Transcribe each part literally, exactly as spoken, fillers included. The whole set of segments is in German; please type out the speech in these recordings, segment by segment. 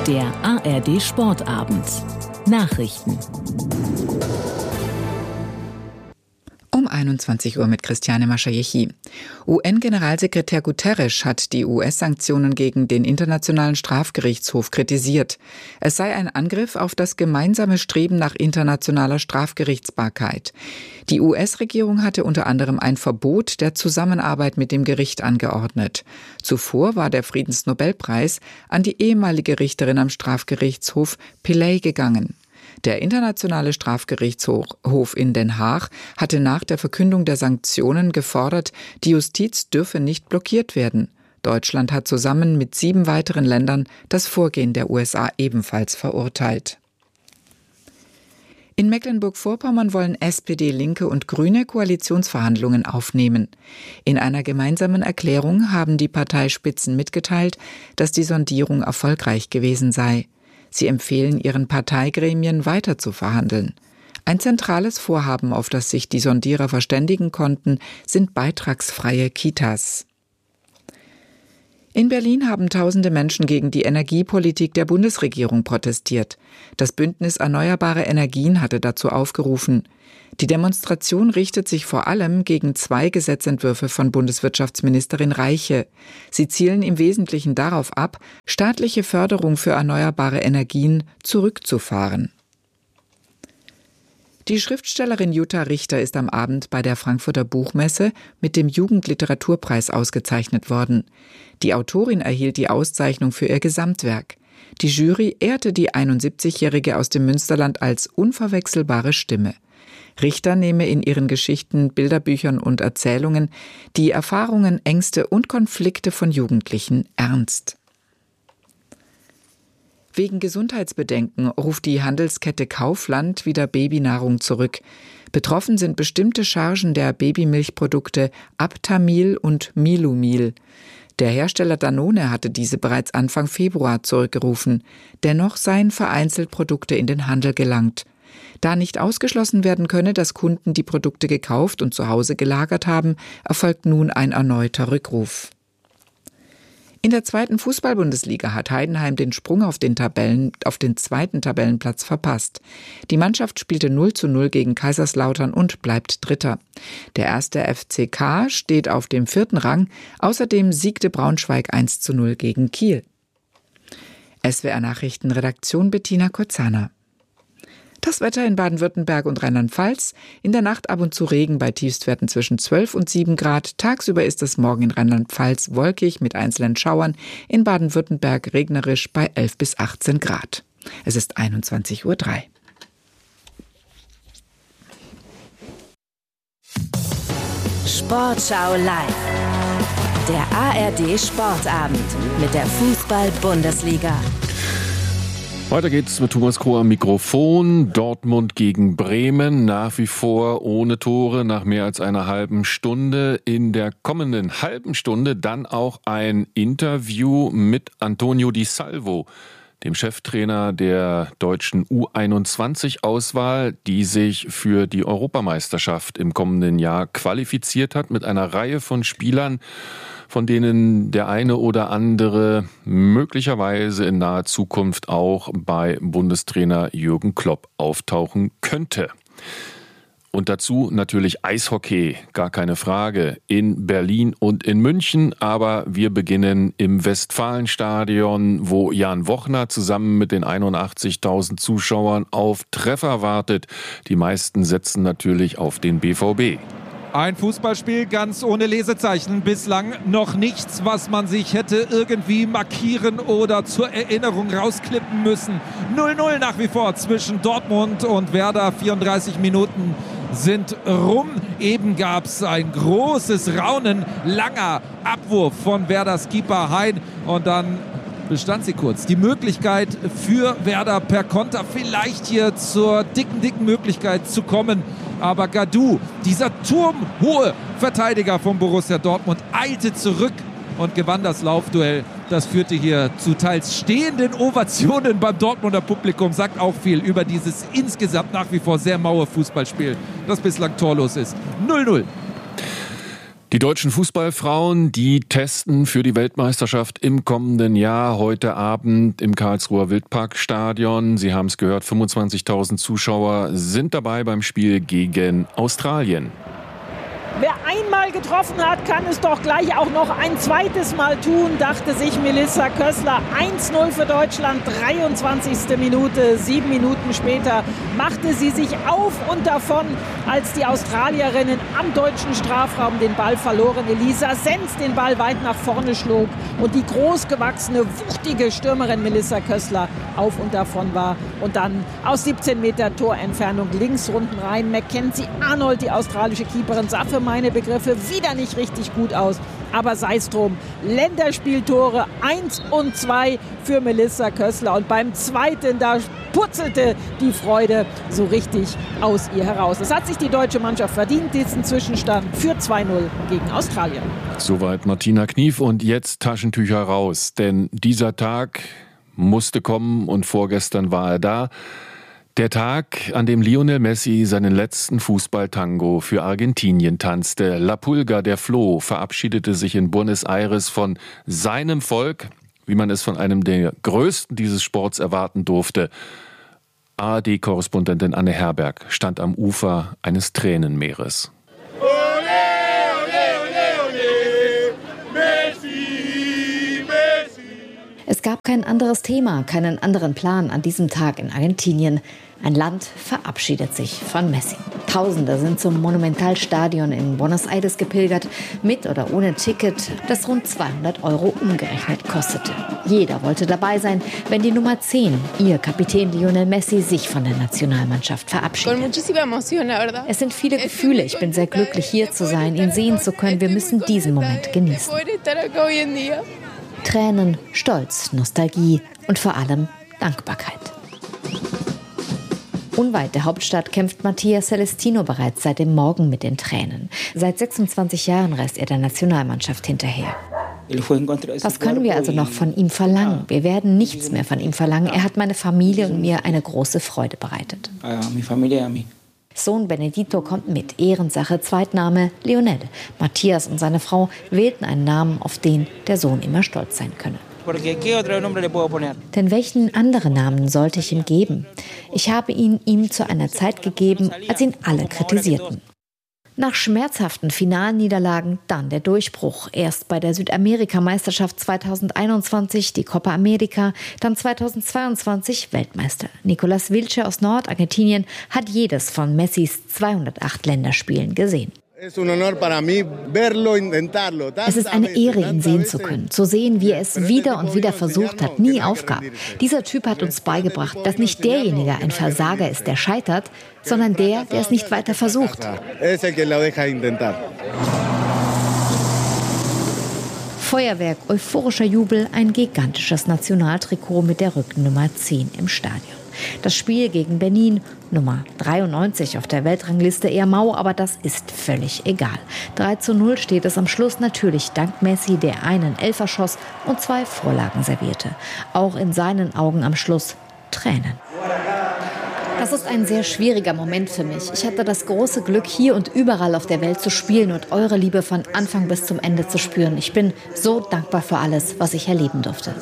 Der A R D Sportabend. Nachrichten. Um einundzwanzig Uhr mit Christiane Maschajechi. U N-Generalsekretär Guterres hat die U S-Sanktionen gegen den Internationalen Strafgerichtshof kritisiert. Es sei ein Angriff auf das gemeinsame Streben nach internationaler Strafgerichtsbarkeit. Die U S-Regierung hatte unter anderem ein Verbot der Zusammenarbeit mit dem Gericht angeordnet. Zuvor war der Friedensnobelpreis an die ehemalige Richterin am Strafgerichtshof Pillay gegangen. Der Internationale Strafgerichtshof in Den Haag hatte nach der Verkündung der Sanktionen gefordert, die Justiz dürfe nicht blockiert werden. Deutschland hat zusammen mit sieben weiteren Ländern das Vorgehen der U S A ebenfalls verurteilt. In Mecklenburg-Vorpommern wollen S P D, Linke und Grüne Koalitionsverhandlungen aufnehmen. In einer gemeinsamen Erklärung haben die Parteispitzen mitgeteilt, dass die Sondierung erfolgreich gewesen sei. Sie empfehlen ihren Parteigremien weiter zu verhandeln. Ein zentrales Vorhaben, auf das sich die Sondierer verständigen konnten, sind beitragsfreie Kitas. In Berlin haben tausende Menschen gegen die Energiepolitik der Bundesregierung protestiert. Das Bündnis Erneuerbare Energien hatte dazu aufgerufen. Die Demonstration richtet sich vor allem gegen zwei Gesetzentwürfe von Bundeswirtschaftsministerin Reiche. Sie zielen im Wesentlichen darauf ab, staatliche Förderung für erneuerbare Energien zurückzufahren. Die Schriftstellerin Jutta Richter ist am Abend bei der Frankfurter Buchmesse mit dem Jugendliteraturpreis ausgezeichnet worden. Die Autorin erhielt die Auszeichnung für ihr Gesamtwerk. Die Jury ehrte die einundsiebzigjährige aus dem Münsterland als unverwechselbare Stimme. Richter nehme in ihren Geschichten, Bilderbüchern und Erzählungen die Erfahrungen, Ängste und Konflikte von Jugendlichen ernst. Wegen Gesundheitsbedenken ruft die Handelskette Kaufland wieder Babynahrung zurück. Betroffen sind bestimmte Chargen der Babymilchprodukte Aptamil und Milumil. Der Hersteller Danone hatte diese bereits Anfang Februar zurückgerufen. Dennoch seien vereinzelt Produkte in den Handel gelangt. Da nicht ausgeschlossen werden könne, dass Kunden die Produkte gekauft und zu Hause gelagert haben, erfolgt nun ein erneuter Rückruf. In der zweiten Fußball-Bundesliga hat Heidenheim den Sprung auf den Tabellen, auf den zweiten Tabellenplatz verpasst. Die Mannschaft spielte null zu null gegen Kaiserslautern und bleibt Dritter. Der erste F C K steht auf dem vierten Rang. Außerdem siegte Braunschweig eins zu null gegen Kiel. S W R Nachrichtenredaktion Bettina Kozana. Das Wetter in Baden-Württemberg und Rheinland-Pfalz. In der Nacht ab und zu Regen bei Tiefstwerten zwischen zwölf und sieben Grad. Tagsüber ist es morgen in Rheinland-Pfalz wolkig mit einzelnen Schauern. In Baden-Württemberg regnerisch bei elf bis achtzehn Grad. Es ist einundzwanzig Uhr drei. Sportschau live. Der A R D Sportabend mit der Fußball-Bundesliga. Weiter geht's mit Thomas Kroh am Mikrofon. Dortmund gegen Bremen, nach wie vor ohne Tore nach mehr als einer halben Stunde. In der kommenden halben Stunde dann auch ein Interview mit Antonio Di Salvo, dem Cheftrainer der deutschen U einundzwanzig-Auswahl, die sich für die Europameisterschaft im kommenden Jahr qualifiziert hat mit einer Reihe von Spielern, von denen der eine oder andere möglicherweise in naher Zukunft auch bei Bundestrainer Jürgen Klopp auftauchen könnte. Und dazu natürlich Eishockey, gar keine Frage, in Berlin und in München. Aber wir beginnen im Westfalenstadion, wo Jan Wochner zusammen mit den einundachtzigtausend Zuschauern auf Treffer wartet. Die meisten setzen natürlich auf den B V B. Ein Fußballspiel ganz ohne Lesezeichen. Bislang noch nichts, was man sich hätte irgendwie markieren oder zur Erinnerung rausklippen müssen. null null nach wie vor zwischen Dortmund und Werder. vierunddreißig Minuten sind rum. Eben gab es ein großes Raunen. Langer Abwurf von Werders Keeper Hein. Und dann bestand sie kurz. Die Möglichkeit für Werder per Konter vielleicht hier zur dicken, dicken Möglichkeit zu kommen. Aber Gadou, dieser turmhohe Verteidiger von Borussia Dortmund, eilte zurück und gewann das Laufduell. Das führte hier zu teils stehenden Ovationen beim Dortmunder Publikum. Sagt auch viel über dieses insgesamt nach wie vor sehr maue Fußballspiel, das bislang torlos ist. null null. Die deutschen Fußballfrauen, die testen für die Weltmeisterschaft im kommenden Jahr heute Abend im Karlsruher Wildparkstadion. Sie haben es gehört, fünfundzwanzigtausend Zuschauer sind dabei beim Spiel gegen Australien. Wer einmal getroffen hat, kann es doch gleich auch noch ein zweites Mal tun, dachte sich Melissa Kössler. eins null für Deutschland, dreiundzwanzigste Minute. Sieben Minuten später machte sie sich auf und davon, als die Australierinnen am deutschen Strafraum den Ball verloren. Elisa Sens den Ball weit nach vorne schlug und die großgewachsene, wuchtige Stürmerin Melissa Kössler auf und davon war. Und dann aus siebzehn Meter Torentfernung links unten rein. Mackenzie Arnold, die australische Keeperin, sah für meine Begriffe wieder nicht richtig gut aus. Aber sei es drum, Länderspieltore eins und zwei für Melissa Kössler. Und beim zweiten, da purzelte die Freude so richtig aus ihr heraus. Das hat sich die deutsche Mannschaft verdient, diesen Zwischenstand für zwei null gegen Australien. Soweit Martina Knief und jetzt Taschentücher raus. Denn dieser Tag musste kommen und vorgestern war er da. Der Tag, an dem Lionel Messi seinen letzten Fußballtango für Argentinien tanzte. La Pulga, der Floh, verabschiedete sich in Buenos Aires von seinem Volk, wie man es von einem der Größten dieses Sports erwarten durfte. A R D-Korrespondentin Anne Herberg stand am Ufer eines Tränenmeeres. Es gab kein anderes Thema, keinen anderen Plan an diesem Tag in Argentinien. Ein Land verabschiedet sich von Messi. Tausende sind zum Monumentalstadion in Buenos Aires gepilgert, mit oder ohne Ticket, das rund zweihundert Euro umgerechnet kostete. Jeder wollte dabei sein, wenn die Nummer zehn, ihr Kapitän Lionel Messi, sich von der Nationalmannschaft verabschiedet. Es sind viele Gefühle. Ich bin sehr glücklich, hier zu sein, ihn sehen zu können. Wir müssen diesen Moment genießen. Tränen, Stolz, Nostalgie und vor allem Dankbarkeit. Unweit der Hauptstadt kämpft Mattia Celestino bereits seit dem Morgen mit den Tränen. Seit sechsundzwanzig Jahren reist er der Nationalmannschaft hinterher. Was können wir also noch von ihm verlangen? Wir werden nichts mehr von ihm verlangen. Er hat meine Familie und mir eine große Freude bereitet. Sohn Benedito kommt mit, Ehrensache, Zweitname Lionel. Matthias und seine Frau wählten einen Namen, auf den der Sohn immer stolz sein könne. Denn welchen anderen Namen sollte ich ihm geben? Ich habe ihn ihm zu einer Zeit gegeben, als ihn alle kritisierten. Nach schmerzhaften Finalniederlagen dann der Durchbruch. Erst bei der Südamerikameisterschaft zweitausendeinundzwanzig, die Copa America, dann zweitausendzweiundzwanzig Weltmeister. Nicolas Wilche aus Nordargentinien hat jedes von Messis zweihundertacht Länderspielen gesehen. Es ist eine Ehre, ihn sehen zu können, zu sehen, wie er es wieder und wieder versucht hat, nie aufgab. Dieser Typ hat uns beigebracht, dass nicht derjenige ein Versager ist, der scheitert, sondern der, der es nicht weiter versucht. Feuerwerk, euphorischer Jubel, ein gigantisches Nationaltrikot mit der Rückennummer zehn im Stadion. Das Spiel gegen Benin, Nummer dreiundneunzig auf der Weltrangliste, eher mau, aber das ist völlig egal. drei zu null steht es am Schluss, natürlich dank Messi, der einen Elfer schoss und zwei Vorlagen servierte. Auch in seinen Augen am Schluss Tränen. Das ist ein sehr schwieriger Moment für mich. Ich hatte das große Glück, hier und überall auf der Welt zu spielen und eure Liebe von Anfang bis zum Ende zu spüren. Ich bin so dankbar für alles, was ich erleben durfte.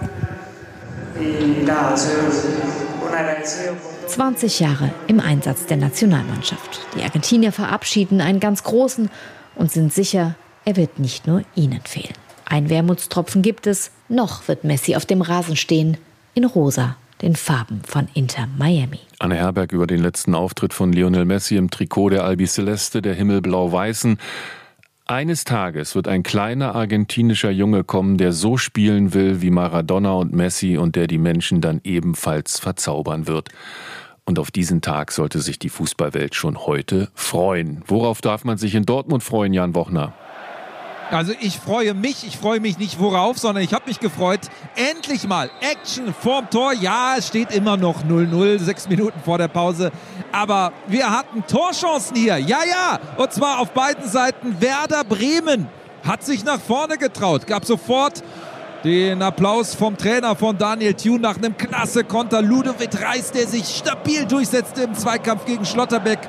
zwanzig Jahre im Einsatz der Nationalmannschaft. Die Argentinier verabschieden einen ganz großen und sind sicher, er wird nicht nur ihnen fehlen. Ein Wermutstropfen gibt es. Noch wird Messi auf dem Rasen stehen, in rosa, den Farben von Inter Miami. Anne Herberg über den letzten Auftritt von Lionel Messi im Trikot der Albiceleste, der Himmelblau-Weißen. Eines Tages wird ein kleiner argentinischer Junge kommen, der so spielen will wie Maradona und Messi und der die Menschen dann ebenfalls verzaubern wird. Und auf diesen Tag sollte sich die Fußballwelt schon heute freuen. Worauf darf man sich in Dortmund freuen, Jan Wochner? Also ich freue mich, ich freue mich nicht worauf, sondern ich habe mich gefreut, endlich mal Action vorm Tor. Ja, es steht immer noch null null, sechs Minuten vor der Pause, aber wir hatten Torchancen hier, ja, ja, und zwar auf beiden Seiten. Werder Bremen hat sich nach vorne getraut, gab sofort den Applaus vom Trainer von Daniel Thune nach einem klasse Konter. Ludovic Reis, der sich stabil durchsetzte im Zweikampf gegen Schlotterbeck.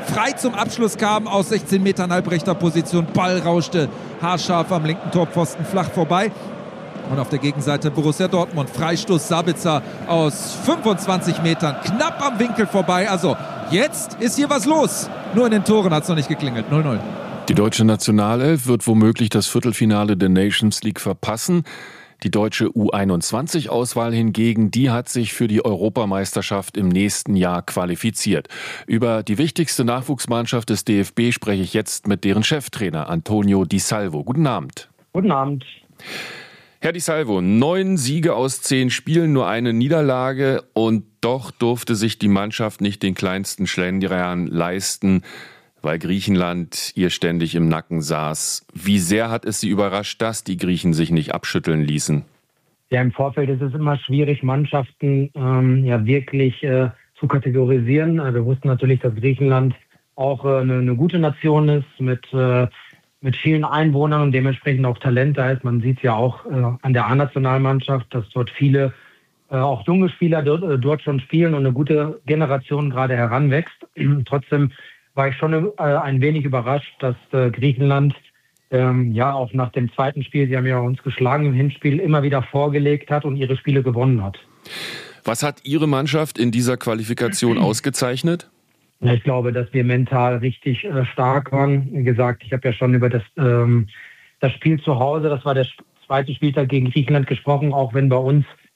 frei zum Abschluss kam aus sechzehn Metern halbrechter Position. Ball rauschte haarscharf am linken Torpfosten flach vorbei. Und auf der Gegenseite Borussia Dortmund. Freistoß Sabitzer aus fünfundzwanzig Metern. Knapp am Winkel vorbei. Also jetzt ist hier was los. Nur in den Toren hat es noch nicht geklingelt. null null. Die deutsche Nationalelf wird womöglich das Viertelfinale der Nations League verpassen. Die deutsche U einundzwanzig-Auswahl hingegen, die hat sich für die Europameisterschaft im nächsten Jahr qualifiziert. Über die wichtigste Nachwuchsmannschaft des D F B spreche ich jetzt mit deren Cheftrainer Antonio Di Salvo. Guten Abend. Guten Abend. Herr Di Salvo, neun Siege aus zehn Spielen, nur eine Niederlage und doch durfte sich die Mannschaft nicht den kleinsten Schlendrian leisten, weil Griechenland ihr ständig im Nacken saß. Wie sehr hat es Sie überrascht, dass die Griechen sich nicht abschütteln ließen? Ja, im Vorfeld ist es immer schwierig, Mannschaften ähm, ja wirklich äh, zu kategorisieren. Wir wussten natürlich, dass Griechenland auch äh, eine, eine gute Nation ist mit äh, mit vielen Einwohnern und dementsprechend auch Talent da ist. Man sieht es ja auch äh, an der A-Nationalmannschaft, dass dort viele, äh, auch junge Spieler dort, äh, dort schon spielen und eine gute Generation gerade heranwächst. Trotzdem war ich schon äh, ein wenig überrascht, dass äh, Griechenland ähm, ja auch nach dem zweiten Spiel, sie haben ja uns geschlagen im Hinspiel, immer wieder vorgelegt hat und ihre Spiele gewonnen hat. Was hat Ihre Mannschaft in dieser Qualifikation ausgezeichnet? Ja, ich glaube, dass wir mental richtig äh, stark waren. Wie gesagt, ich habe ja schon über das, ähm, das Spiel zu Hause, das war der zweite Spieltag gegen Griechenland gesprochen, auch wenn bei uns